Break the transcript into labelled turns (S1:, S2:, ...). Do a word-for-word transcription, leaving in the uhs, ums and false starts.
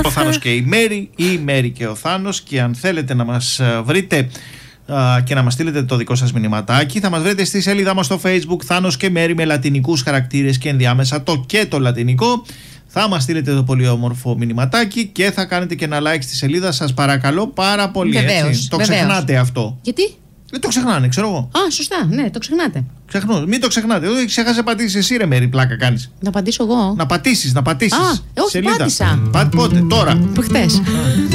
S1: Ο Θάνος και η Μέρη, ή η Μέρη και ο Θάνος. Και αν θέλετε να μας βρείτε και να μας στείλετε το δικό σας μηνυματάκι, θα μας βρείτε στη σελίδα μας στο Facebook Θάνος και Μέρη με λατινικούς χαρακτήρες και ενδιάμεσα το και το λατινικό. Θα μας στείλετε το πολύ όμορφο μηνυματάκι και θα κάνετε και ένα like στη σελίδα, σας παρακαλώ πάρα πολύ.
S2: Βεβαίως,
S1: έτσι. Το
S2: βεβαίως.
S1: ξεχνάτε αυτό.
S2: Γιατί?
S1: Δεν το ξεχνάνε, ξέρω εγώ.
S2: Α, σωστά, ναι, το ξεχνάτε.
S1: Ξεχνώ. Μην το ξεχνάτε. Εδώ ξέχασε να πατήσεις εσύ, ρε Μέρη, πλάκα κάνεις.
S2: Να απαντήσω εγώ.
S1: Να πατήσεις, να πατήσεις.
S2: Α, όχι,
S1: σελίδα.
S2: πάτησα.
S1: Πα, πότε, τώρα.
S2: Προχτές.